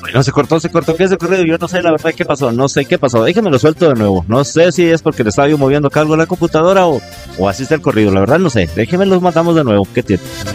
No, se cortó, ¿qué es el corrido? Yo no sé la verdad qué pasó, no sé qué pasó. Déjenme suelto de nuevo. No sé si es porque le estaba yo moviendo acá algo a la computadora o así está el corrido. La verdad no sé. Déjenme los matamos de nuevo. ¿Qué tiene?